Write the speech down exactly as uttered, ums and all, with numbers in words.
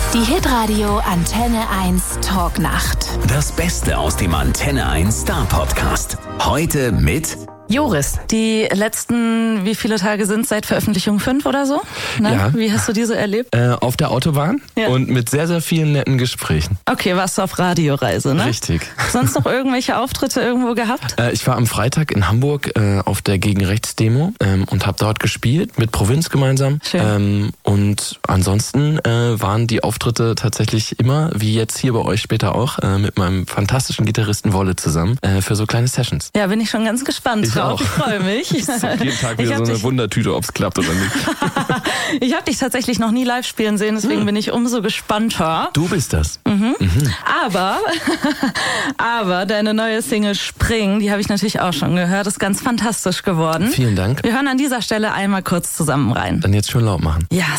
Die Hitradio Antenne eins Talknacht. Das Beste aus dem Antenne eins Star Podcast. Heute mit Joris. Die letzten, wie viele Tage sind es seit Veröffentlichung? Fünf oder so? Ne? Ja. Wie hast du die so erlebt? Äh, auf der Autobahn Ja. und mit sehr, sehr vielen netten Gesprächen. Okay, warst du auf Radioreise, ne? Richtig. Sonst noch irgendwelche Auftritte irgendwo gehabt? Äh, ich war am Freitag in Hamburg äh, auf der Gegenrechtsdemo ähm, und habe dort gespielt, mit Provinz gemeinsam. Schön. Ähm, und ansonsten äh, waren die Auftritte tatsächlich immer, wie jetzt hier bei euch später auch, äh, mit meinem fantastischen Gitarristen Wolle zusammen, äh, für so kleine Sessions. Ja, bin ich schon ganz gespannt Ich drauf. auch. Ich freue mich. Jeden Tag Ich wieder hab so eine dich- Wundertüte, ob es klappt oder nicht. Ich habe dich tatsächlich noch nie live spielen sehen, deswegen bin ich umso gespannter. Du bist das. Aber, aber deine neue Single Spring, die habe ich natürlich auch schon gehört, ist ganz fantastisch geworden. Vielen Dank. Wir hören an dieser Stelle einmal kurz zusammen rein. Dann jetzt schön laut machen. Ja,